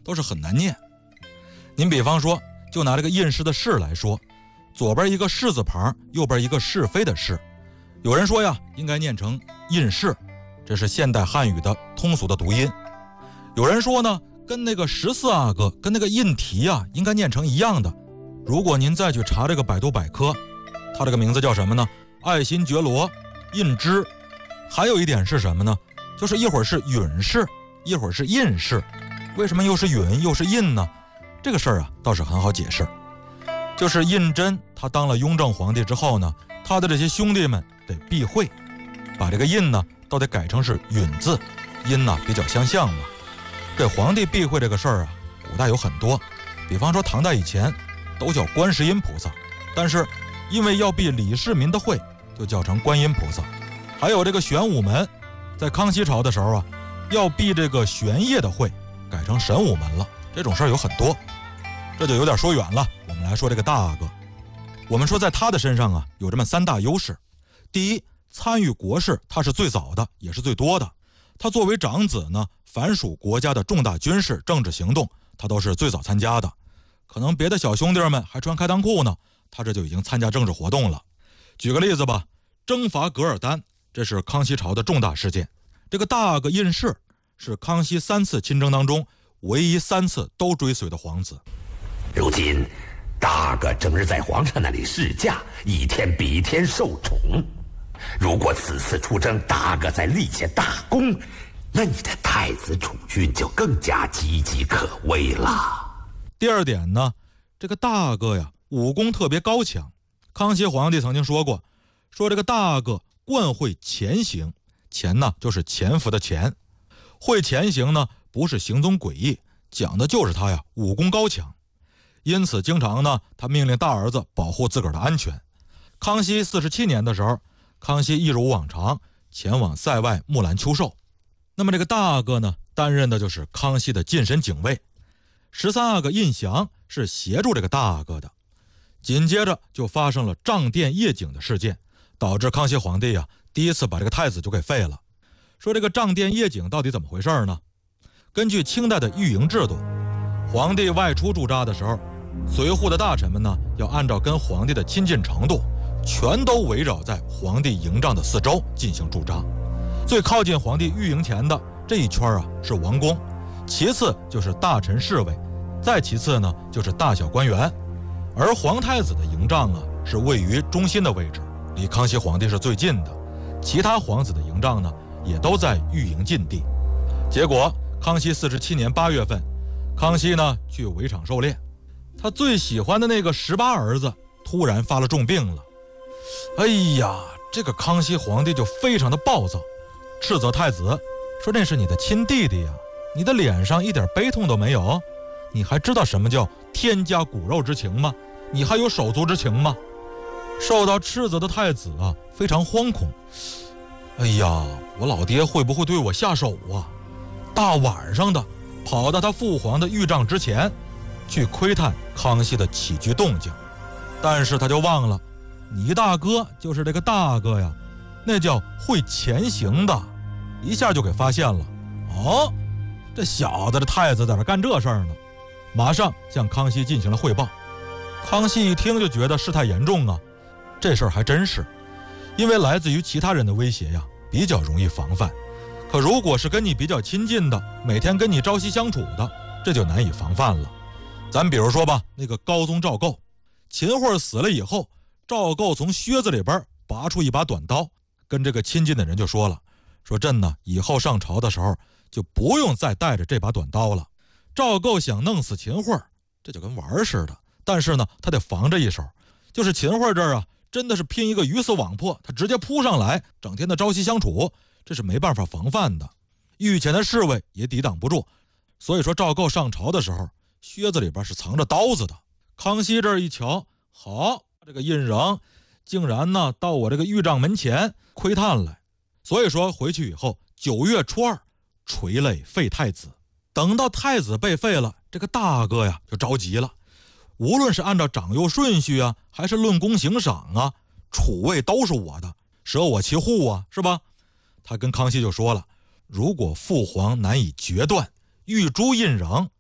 都是很难念。您比方说，就拿这个印氏的氏来说，左边一个士字旁，右边一个是非的是，有人说呀，应该念成印氏，这是现代汉语的通俗的读音。有人说呢，跟那个14阿哥跟那个印提啊，应该念成一样的。如果您再去查这个百度百科，它这个名字叫什么呢？爱新觉罗印之。还有一点是什么呢？就是一会儿是允氏，一会儿是印氏。为什么又是允又是印呢？这个事儿啊倒是很好解释。就是胤禛他当了雍正皇帝之后呢，他的这些兄弟们得避讳，把这个印呢都得改成是允字，音呢比较相像嘛。给皇帝避讳这个事儿啊，古代有很多，比方说唐代以前都叫观世音菩萨，但是因为要避李世民的讳，就叫成观音菩萨。还有这个玄武门，在康熙朝的时候啊，要避这个玄烨的讳，改成神武门了。这种事儿有很多，这就有点说远了。我们来说这个大阿哥，我们说在他的身上啊，有这么3大优势。第一，参与国事他是最早的，也是最多的。他作为长子呢，凡属国家的重大军事政治行动，他都是最早参加的。可能别的小兄弟们还穿开裆裤呢，他这就已经参加政治活动了。举个例子吧，征伐噶尔丹，这是康熙朝的重大事件。这个大阿哥胤禑是康熙3次亲征当中唯一3次都追随的皇子。 如今大阿哥整日在皇上那里侍驾，一天比一天受宠。如果此次出征大阿哥再立下大功，那你的太子储君就更加岌岌可危了。 第二点呢，这个大阿哥呀武功特别高强。康熙皇帝曾经说过，说这个大阿哥惯会潜行，潜呢就是潜伏的潜，会潜行呢不是行踪诡异，讲的就是他呀武功高强。因此经常呢他命令大儿子保护自个儿的安全。康熙47年的时候，康熙一如往常前往塞外木兰秋寿。那么这个大阿哥呢担任的就是康熙的近身警卫。13阿哥胤祥是协助这个大阿哥的。紧接着就发生了帐殿夜警的事件，导致康熙皇帝第一次把这个太子就给废了。说这个帐殿夜警到底怎么回事呢？根据清代的御营制度，皇帝外出驻扎的时候，随护的大臣们呢要按照跟皇帝的亲近程度，全都围绕在皇帝营帐的四周进行驻扎。最靠近皇帝御营前的这一圈是王宫，其次就是大臣侍卫，再其次呢就是大小官员。而皇太子的营帐是位于中心的位置，离康熙皇帝是最近的。其他皇子的营帐呢也都在御营禁地。结果康熙47年8月份，康熙呢去围场狩猎，他最喜欢的那个18儿子突然发了重病了。哎呀，这个康熙皇帝就非常的暴躁，斥责太子说，那是你的亲弟弟呀，你的脸上一点悲痛都没有，你还知道什么叫天家骨肉之情吗？你还有手足之情吗？受到斥责的太子非常惶恐。哎呀，我老爹会不会对我下手啊？大晚上的跑到他父皇的御帐之前去窥探康熙的起居动静。但是他就忘了，你大哥就是这个大阿哥呀，那叫会潜行的，一下就给发现了。哦，这小子这太子在这干这事儿呢，马上向康熙进行了汇报。康熙一听就觉得事态严重啊，这事儿还真是，因为来自于其他人的威胁比较容易防范，可如果是跟你比较亲近的，每天跟你朝夕相处的，这就难以防范了。咱比如说吧，那个高宗赵构，秦桧死了以后，赵构从靴子里边拔出一把短刀，跟这个亲近的人就说了，说朕呢以后上朝的时候就不用再带着这把短刀了。赵构想弄死秦桧，这就跟玩似的，但是呢他得防着一手，就是秦桧这儿真的是拼一个鱼死网破，他直接扑上来，整天的朝夕相处，这是没办法防范的。御前的侍卫也抵挡不住，所以说赵构上朝的时候，靴子里边是藏着刀子的。康熙这儿一瞧，好，这个胤禛竟然呢到我这个御帐门前窥探来，所以说回去以后9月初2垂泪废太子。等到太子被废了，这个大阿哥就着急了，无论是按照长幼顺序还是论功行赏储位都是我的，舍我其护是吧？他跟康熙就说了，如果父皇难以决断，欲诛胤禛，